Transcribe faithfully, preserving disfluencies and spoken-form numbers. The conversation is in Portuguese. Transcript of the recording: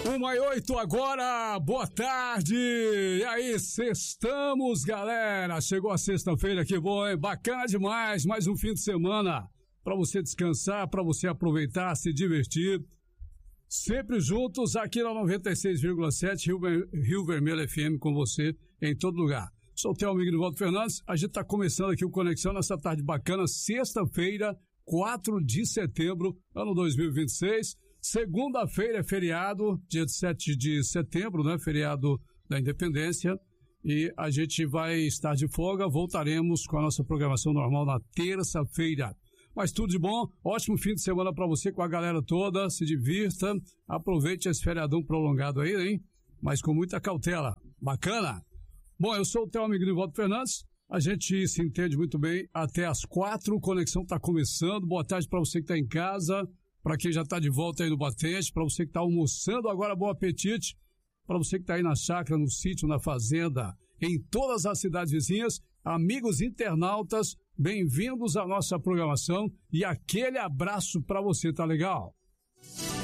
Uma e oito agora, boa tarde, e aí, sextamos, galera, chegou a sexta-feira, que bom, hein? Bacana demais, mais um fim de semana pra você descansar, pra você aproveitar, se divertir, sempre juntos aqui na noventa e seis vírgula sete Rio, Rio Vermelho F M com você em todo lugar. Sou o Theo Mignivaldo Fernandes, a gente tá começando aqui o Conexão nessa tarde bacana, sexta-feira, quatro de setembro, ano dois mil e vinte e seis. Segunda-feira é feriado, dia sete de setembro, né? Feriado da Independência. E a gente vai estar de folga, voltaremos com a nossa programação normal na terça-feira. Mas tudo de bom, ótimo fim de semana para você com a galera toda, se divirta, aproveite esse feriadão prolongado aí, hein? Mas com muita cautela. Bacana? Bom, eu sou o Theo Mignivaldo Fernandes, a gente se entende muito bem até as quatro, o Conexão está começando. Boa tarde para você que está em casa. Para quem já está de volta aí no batente, para você que está almoçando agora, bom apetite. Para você que está aí na chácara, no sítio, na fazenda, em todas as cidades vizinhas, amigos internautas, bem-vindos à nossa programação e aquele abraço para você, tá legal?